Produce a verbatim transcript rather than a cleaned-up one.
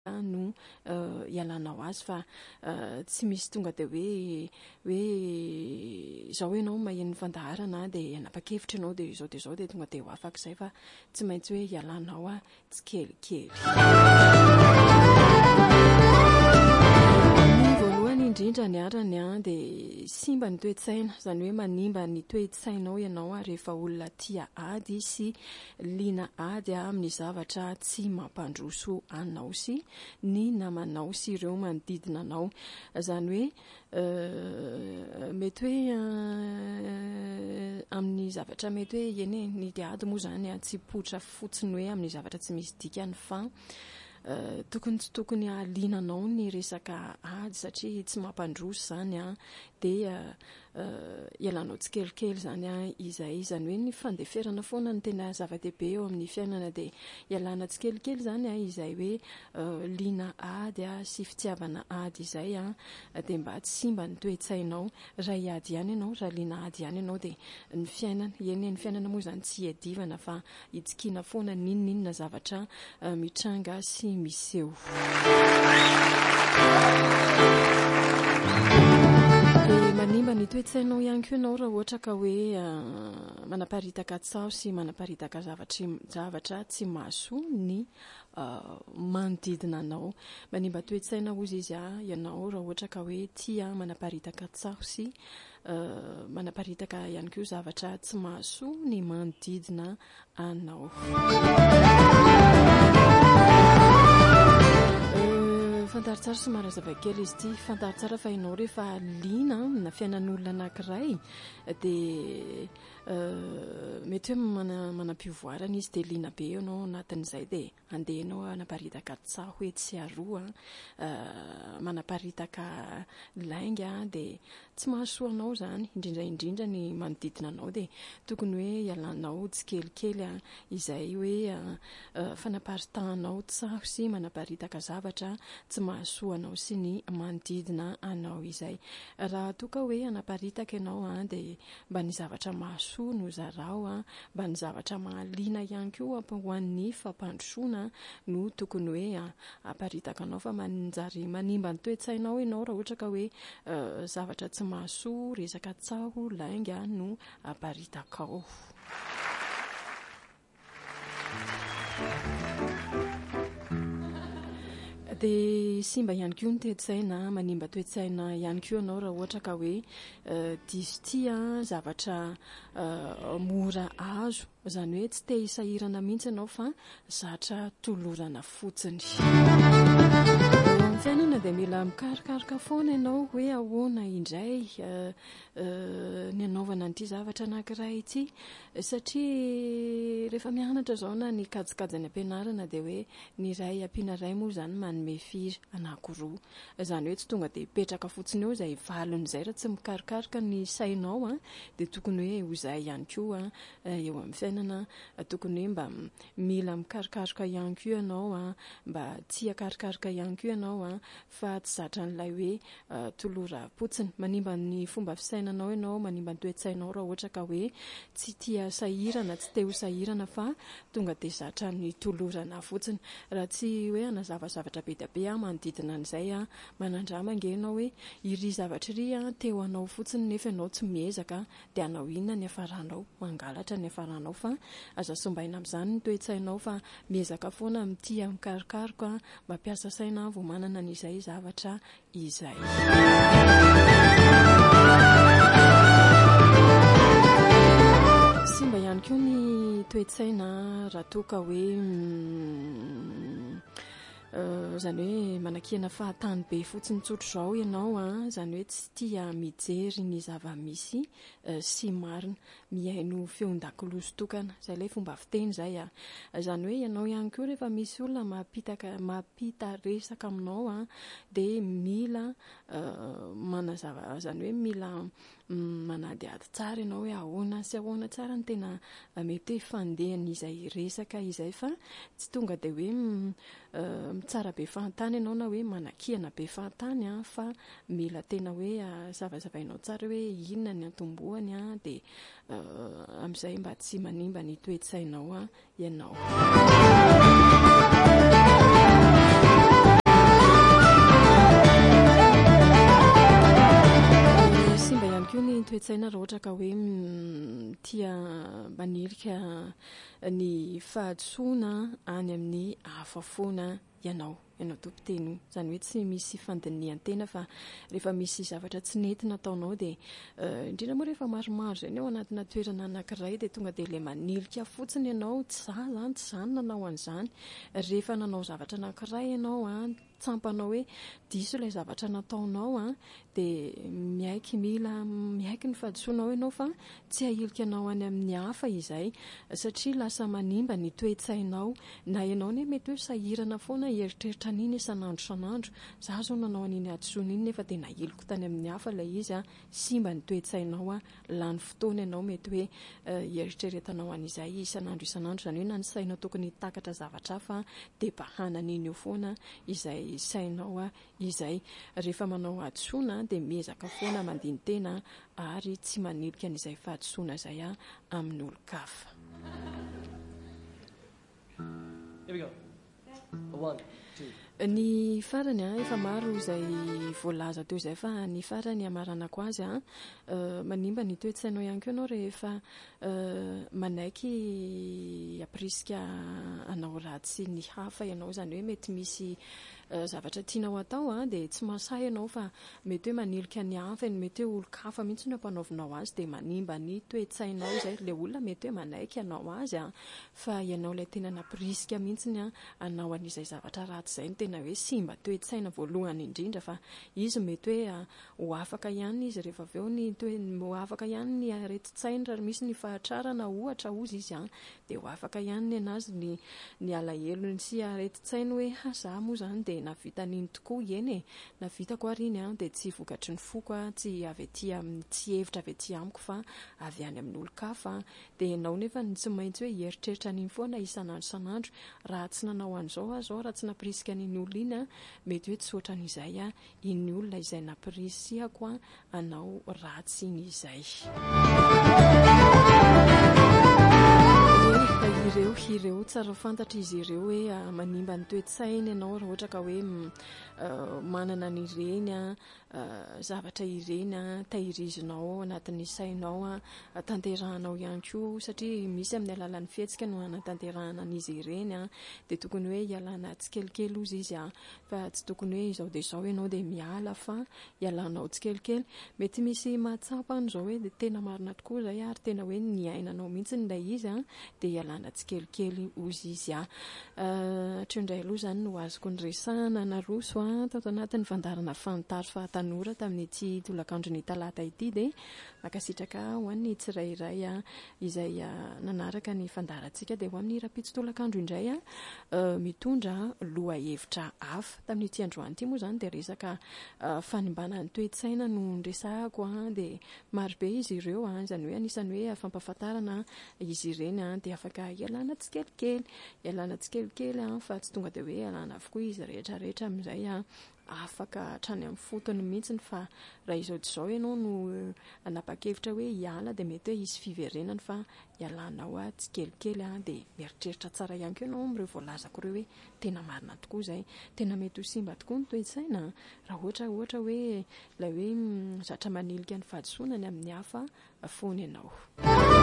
no ialanao azy fa tsy misy tonga dia hoe hoe izao hoe ianao maheno fandaharana dia hanapa-kevitra ianao dia izao dia izao dia tonga dia ho afaka izay fa tsy maintsy hoe ialanao a tsikelikely. Voalohany indrindra ny arany a dia simba ny toe-tsaina, izany hoe manimba ny toe-tsainao ianao a rehefa olona tia ady sy liana ady amin'ny zavatra tsy mampandroso anao sy ny namanao sy ireo manodidina anao. Izany hoe mety hoe amin'ny zavatra mety hoe eny ny ady moa izany a tsy poitra fotsiny hoe amin'ny zavatra tsy misy dikany fa Uh, tokony tsy tokony aliananao ny resaka ady satria tsy mampandroso izany a dia uh, ialanao tsikelikely izany a izay izany hoe ny fandeferana foana ny tena zava-dehibe eo amin'ny fiainana dia ialana tsikelikely izany a izay hoe uh, liana ady a sy fitiavana ady izay a dia mba tsy simba ny toe-tsainao. Raha iady ihany ianao, raha liana ady ihany ianao dia ny fiainana eny ny fiainana moa izany tsy hiadivana fa hitsikiana foana ninninona zavatra uh, mitranga sy miseho. Dia manimba ny toe-tsainao ihany koa ianao raha ohatra ka hoe uh, manaparitaka tsaho sy manaparitaka zavatra zavatra tsy mahasoa ny uh, manodidina anao. Manimba toe-tsaina hozy izy a ianao raha ohatra ka hoe tia manaparitaka tsaho sy uh, manaparitaka ihany koa zavatra tsy mahasoa ny manodidina anao. Fantaro tsara somary zava-kely izy ity. Fantaro tsara fa ianao rehefa liana na fiainan'olona anankiray dia uh, mety hoe mana, manam-pivoarana izy dia liana be ianao anatin'izay dia andehanao anaparitaka tsaho hoe tsy aroa uh, manaparitaka lainga dia tsy mahasoa anao izany indrindra indrindra ny manodidina anao dia tokony hoe ialanao tsikelikely a izay hoe uh, uh, fanaparitahanao tsaho sy manaparitaka zavatra tsy mahasoa anao sy ny manodidina anao izay. Raha toa ka hoe anaparitaka ianao a dia mba ny zavatra mahasoa no zarao a, mba ny zavatra mahaliana ihany koa ho an'ny fampandrosoana no tokony hoe aparitaka anao fa manjary manimba ny toe-tsainao ianao raha ohatra ka hoe uh, zavatra tsy mahasoa resaka tsaho lainga no aparitaka ao. Dia simba ihany koa ny toe-tsaina, manimba toe-tsaina ihany koa ianao raha ohatra ka hoe uh, diso tia zavatra uh, mora azo, izany hoe tsy te hisahirana mihitsy ianao fa zatra tolorana fotsiny. Fiainana dia mila mikarokaroka foana ianao hoe ahoana indray uh, uh, ny anaovana an'ity zavatra anankiray ity satria rehefa mianatra izao na ny kajikajy ny ampianarana dia hoe ny ray ampiana ray moa izany manome firy anankiroa. Izany hoe tsy tonga dia hipetraka fotsiny eo izay valon'izay raha tsy mikarokaroka ny sainao a dia tokony hoe ho izay ihany koa uh, eo amin'ny fiainana uh, tokony hoe mba mila mikarokaroka ihany koa ianao a, mba tia karokaroka ihany koa ianao a, fa tsy zatra n'ilay hoe uh, tolora potsiny. Manimba ny fomba fisainanao ianao, manimba ny toe-tsainao raha ohatra ka hoe tsy tia sahirana, tsy te ho sahirana fa tonga dia zatra ny tolorana fotsiny. Raha tsy hoe hanazavazavatra be dia be a manodidina an'izay a, manandrama ange ianao hoe iry zavatra iry a teo anao fotsiny nefa ianao tsy miezaka dia anao inona ny hafaranao, mangalatra ny hafaranao fa aza sombaina amin'izany ny toe-tsainao fa miezaka foana mitia mikarokaroka, mampiasa saina vao manana n'izay zavatra izay. Simba ihany koa ny toe-tsaina raha toa ka hoe mm, Uh, izany hoe manakihana fahatany be fotsiny tsotro izao ianao a, izany hoe tsy tia mijery ny zava-misy uh, sy marina, mihaino feon-dakiloso tokana, izay ilay fomba fiteny izay a. Izany hoe ianao ihany koa rehefa misy olona mampitaka mampita resaka aminao a dia mila uh, manazava, izany hoe mila mm, manadiady tsara ianao hoe ahoana sy ahoana tsara ny tena uh, mety fandehan'izay resaka izay fa tsy tonga dia hoe mm, uh, tsara be fahantany ianao na hoe manakihana be fahantany a, fa mila tena hoe uh, zavazavainao tsara hoe inona ny antombohany a dia uh, amin'izay mba tsy manimba ny toe-tsainao a ianao. toe-tsaina raha ohatra ka hoe tia manilika ny fahadisoana any amin'ny hafafoana ianao ianao tompon-teny izany hoe tsy misy fandinihan-tena fa rehefa misy zavatra tsy nentina ataonao dia indrindra moa rehefa maromaro izay ao anatina toerana anankiray dia tonga dia ilay manilika fotsiny ianao tsy za zany tsy izany nanao an'izany rehefa nanao zavatra anankiray ianao a tsampanao hoe diso ilay zavatra nataonao a dia miaiky mila miaiky ny fahadisoanao ianao fa tsy ahilika anao any amin'ny hafa izay satria lasa manimba ny toe-tsainao na ianao ne mety hoe sahirana foana hieritreritra an'iny isan'andro isan'andro za zao nanao an'iny hadisoana iny nefa dia nahiliko tany amin'ny hafa ilay izy a simba ny toe-tsainao a lany fotoana ianao mety hoe hieritreretanao an'izay isan'andro isan'andro izany hoe na ny sainao tokony hitakatra zavatra hafa dia bahanan'iny eo foana izay sainao a izay rehefa manao hadisoana dia miezaka foana mandini-tena ary tsy manilika an'izay fahadisoana izay a amin'ny olo-kafa. Here we go. One, two. Ny farany a efa maro izay voalaza teo izay fa ny farany amaranako azy a manimba ny toe-tsainao ihany koa ianao rehefa manaiky aprisika anao ratsy ny hafa ianao izany hoe mety misy zavatra tianao atao a dia tsy masahy ianao fa mety hoe manilika ny hafa mety hoe olo-kafa mihitsy no ampanaovinao azy dia manimba ny toe-tsainao izay ilay olona mety hoe manaiky anao azy a fa ianao ilay tena naprisika mihitsy a anao an'izay zavatra ratsy izay ny tena hoe simba toe-tsaina voalohany indrindra fa izy mety hoe ho afaka ihany izy rehefa avy eo ny toe ho afaka ihany ny areti-tsaina raha misy ny fahatrarana ohatra ozy izy a dia ho afaka ihany ny anazy ny ny alahelo sy areti-tsaina hoe za moa zany dia navita an'iny tokoa eny e navitako ary iny a dia tsy vokatry ny foko a tsy avy aty amin'ny tsy hevitra avy aty amiko fa avy any amin'ny olo-kafa dia ianao nefa tsy maintsy hoe hieritreritra an'iny foana isan'andro isan'andro raha tsy nanao an'izao a zao raha tsy naprisika an'iny olona iny a mety hoe tsy ohatran'izay a iny olona izay naprisihako a anao ratsy iny izay. ireo ireo tsara fantatra izy ireo hoe manimba ny toe-tsaina ianao raha ohatra ka hoe manana n'ireny a zavatra ireny a tahirizinao anatin'ny sainao a tanterahanao ihany koa satria misy amin'ny alalan'ny fihetsika no anatanterahana an'izy ireny a dia tokony hoe hialana tsikelikely ozy izy a fa tsy tokony hoe izao dia izao ianao dia miala fa hialanao tsikelikely mety misy mahatsapa an'izao hoe dia tena marina tokoa izay ary tena hoe ny ainanao mihitsy nilay izy a dia hialana tsikelikely ozy izy a hatrindray aloha izany no azoko ny resahana naroso a tato anatin'ny fandarana fantaro fahatanora tamin'ity tolakandro ny talata ity dia makasitraka ho an'ny tsirairay a izay nanaraka ny fandarantsika dia ho amin'ny rapitso-tolakandro indray a mitondra loha hevitra hafa tamin'ity androany ity moa izany dia resaka fanimbanan'ny toe-tsaina no nresahako a dia marobe izy ireo a izany hoe anisany hoe fampahafantarana izy ireny a dia afaka hialana tsikelikely hialana tsikelikely a fa tsy tonga dia hoe hialana avokoa izy rehetra rehetra amin'izay a afaka hatrany amin'ny fotony mihitsy fa raha izao izao ianao no anapa-kevitra hoe hiala dia mety hoe hisy fiverenany fa hialanao a tsikelikely a dia mieritreritra tsara ihany koa ianao amin'ireo voalazako ireo hoe tena marina tokoa izay tena mety ho simba tokoa ny toe-tsaina raha ohatra ohatra hoe ilay hoe zatra manilika ny fahadisoana ny amin'ny hafa foana ianao.